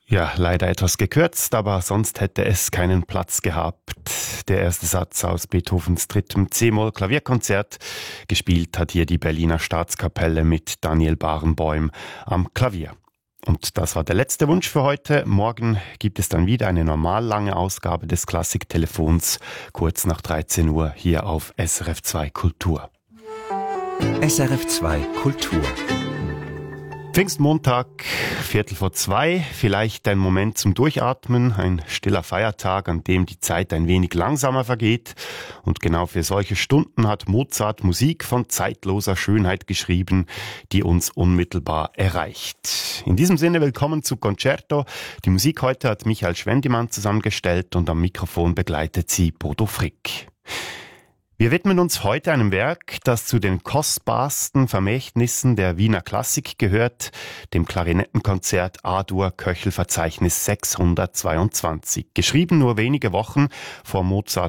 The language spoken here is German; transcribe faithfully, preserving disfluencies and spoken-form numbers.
Ja, leider etwas gekürzt, aber sonst hätte es keinen Platz gehabt. Der erste Satz aus Beethovens drittem C-Moll-Klavierkonzert. Gespielt hat hier die Berliner Staatskapelle mit Daniel Barenboim am Klavier. Und das war der letzte Wunsch für heute. Morgen gibt es dann wieder eine normal lange Ausgabe des Klassiktelefons, kurz nach dreizehn Uhr hier auf S R F zwei Kultur. S R F zwei Kultur. Pfingstmontag, Viertel vor zwei, vielleicht ein Moment zum Durchatmen, ein stiller Feiertag, an dem die Zeit ein wenig langsamer vergeht. Und genau für solche Stunden hat Mozart Musik von zeitloser Schönheit geschrieben, die uns unmittelbar erreicht. In diesem Sinne willkommen zu Concerto. Die Musik heute hat Michael Schwendimann zusammengestellt und am Mikrofon begleitet sie Bodo Frick. Wir widmen uns heute einem Werk, das zu den kostbarsten Vermächtnissen der Wiener Klassik gehört, dem Klarinettenkonzert A-Dur-Köchel-Verzeichnis sechshundertzweiundzwanzig. Geschrieben nur wenige Wochen vor Mozarts